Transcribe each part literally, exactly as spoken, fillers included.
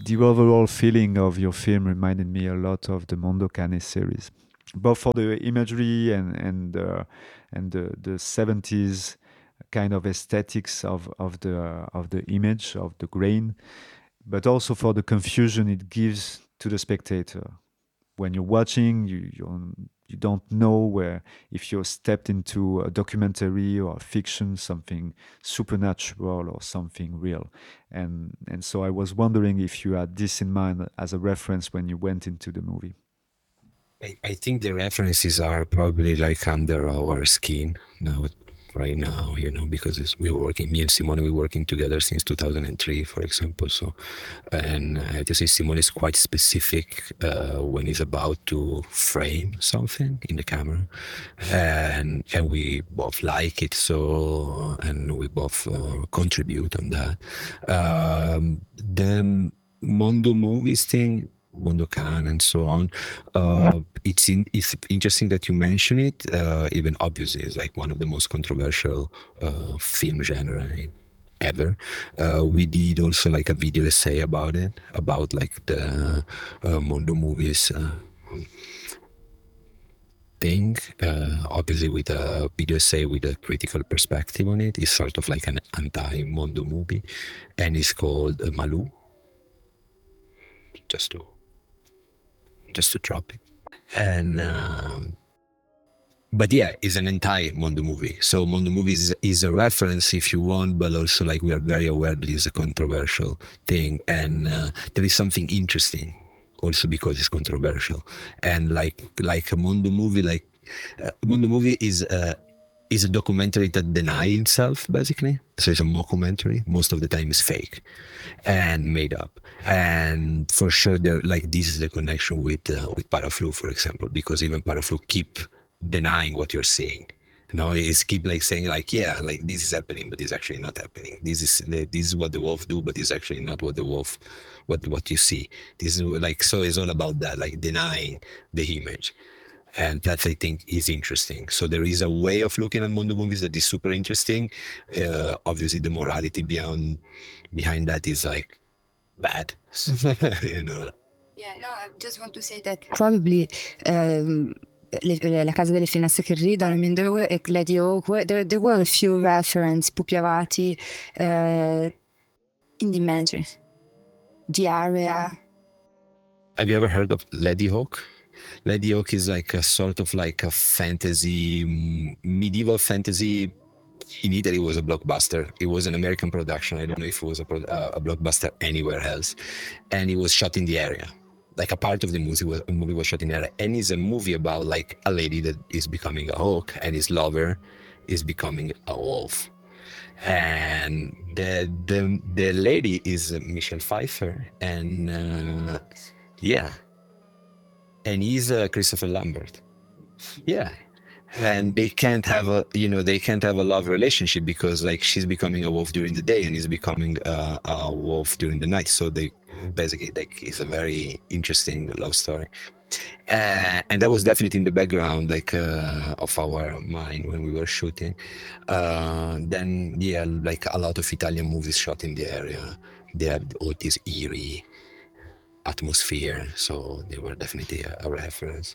the overall feeling of your film reminded me a lot of the Mondo Cane series, both for the imagery and and uh, and the the seventies kind of aesthetics of of the of the image of the grain, but also for the confusion it gives to the spectator. When you're watching, you you you don't know where, if you're stepped into a documentary or a fiction, something supernatural or something real. And and so I was wondering if you had this in mind as a reference when you went into the movie. I, I think the references are probably like under our skin now, right now, you know, because it's, we're working, me and Simone, we're working together since two thousand three, for example. So, and I have to say, Simone is quite specific uh, when he's about to frame something in the camera, and and we both like it. So, and we both uh, contribute on that. Um, the Mondo movies thing. Mondo Can and so on. Uh, it's in, it's interesting that you mention it. Uh, even obviously, it's like one of the most controversial uh, film genre ever. Uh, we did also like a video essay about it, about like the uh, Mondo movies uh, thing. Uh, obviously, with a video essay with a critical perspective on it. It's sort of like an anti-Mondo movie, and it's called uh, Malou. Just to just to drop it. And um, but yeah, it's an entire Mondo movie. So Mondo movie is, is a reference if you want, but also like we are very aware that it's a controversial thing, and uh, there is something interesting also because it's controversial. And like like a Mondo movie, like uh, Mondo movie is uh, is a documentary that denies itself, basically. So it's a mockumentary. Most of the time it's fake and made up. And for sure, there like this is the connection with uh, with Paraflu, for example, because even Paraflu keep denying what you're seeing. You know, it's keep like saying like, yeah, like this is happening, but it's actually not happening. This is this is what the wolf do, but it's actually not what the wolf, what what you see. This is like, so it's all about that, like denying the image. And that I think is interesting. So there is a way of looking at Mondo movies that is super interesting. Uh, obviously, the morality beyond behind that is like bad. You know. Yeah, no, I just want to say that probably um, le, La Casa delle Finestre che ridono, I mean, there were, Lady Oak, there, there were a few references, Pupi Avati, uh, in the imagery, the area. Have you ever heard of Lady Hawk? Lady Hawk is like a sort of like a fantasy, medieval fantasy. In Italy, it was a blockbuster. It was an American production. I don't know if it was a, pro- uh, a blockbuster anywhere else. And it was shot in the area. Like a part of the movie was, movie was shot in the area. And it's a movie about like a lady that is becoming a hawk and his lover is becoming a wolf. And the the, the lady is Michelle Pfeiffer. And uh, yeah. And he's uh, Christopher Lambert. Yeah. And they can't have a, you know, they can't have a love relationship because like she's becoming a wolf during the day and he's becoming uh, a wolf during the night. So they basically, like, it's a very interesting love story. Uh, and that was definitely in the background, like, uh, of our mind when we were shooting. Uh, then, yeah, like a lot of Italian movies shot in the area. They have all this eerie atmosphere. So they were definitely a, a reference.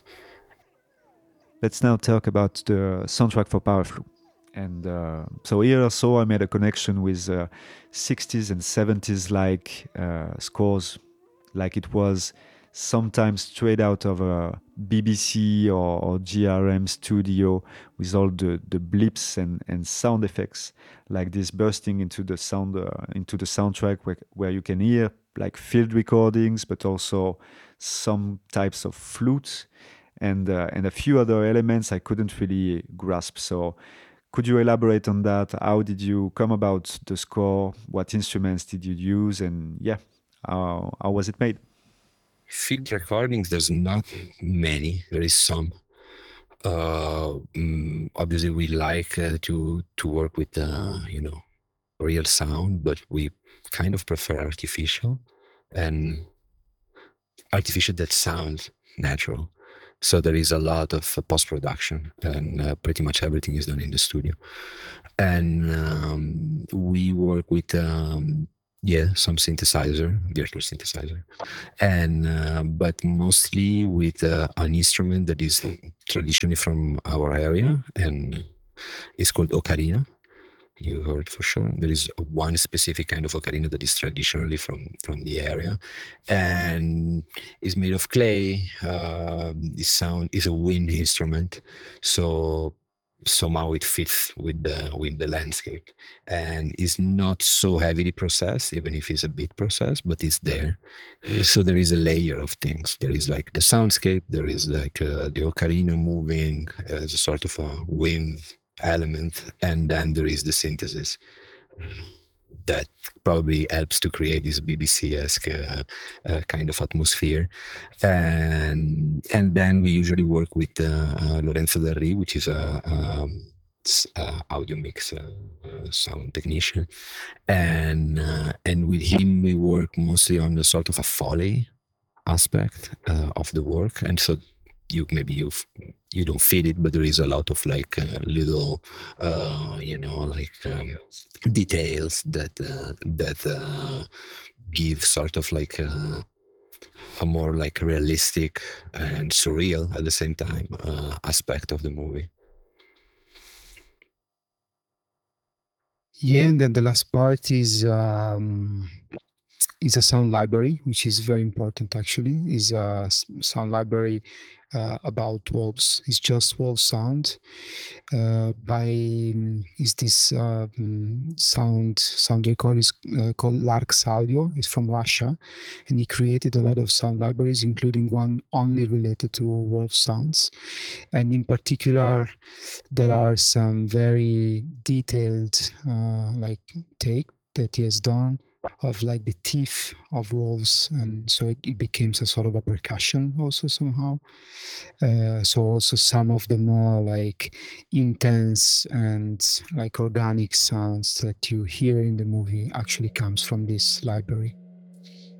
Let's now talk about the soundtrack for Paraflu. And uh, so here also I made a connection with uh, sixties and seventies like uh, scores, like it was sometimes straight out of a B B C or, or G R M studio with all the, the blips and, and sound effects like this bursting into the sound uh, into the soundtrack where, where you can hear like field recordings, but also some types of flutes and uh, and a few other elements I couldn't really grasp. So could you elaborate on that? How did you come about the score? What instruments did you use? And yeah, how, how was it made? Field recordings, there's not many. There is some. Uh, mm, obviously, we like uh, to to work with uh, you know real sound, but we kind of prefer artificial and artificial that sounds natural. So there is a lot of uh, post production, and uh, pretty much everything is done in the studio. And um, we work with um, Yeah, some synthesizer, virtual synthesizer, and uh, but mostly with uh, an instrument that is traditionally from our area, and it's called ocarina. You heard for sure. There is one specific kind of ocarina that is traditionally from from the area, and is made of clay. Uh, the sound is a wind instrument, so somehow it fits with the with the landscape, and is not so heavily processed, even if it's a bit processed, but it's there. So there is a layer of things. There is like the soundscape. There is like uh, the ocarina moving as a sort of a wind element, and then there is the synthesis that probably helps to create this B B C-esque uh, uh, kind of atmosphere. And and then we usually work with uh, uh, Lorenzo Del Ri, which is a, um, s- uh, audio mix uh, uh, sound technician, and uh, and with him we work mostly on the sort of a foley aspect uh, of the work, and so you maybe you you don't feel it, but there is a lot of like uh, little uh, you know like um, details that uh, that uh, give sort of like uh, a more like realistic and surreal at the same time uh, aspect of the movie. Yeah, and then the last part is um, is a sound library, which is very important actually. Is a s- sound library uh, about wolves. It's just wolf sound. Uh, by mm, is this uh, mm, sound sound record is uh, called Larks Audio. It's from Russia, and he created a lot of sound libraries, including one only related to wolf sounds. And in particular, there are some very detailed uh, like take that he has done of like the teeth of wolves, and so it, it became a sort of a percussion also somehow. Uh, so also some of the more like intense and like organic sounds that you hear in the movie actually comes from this library.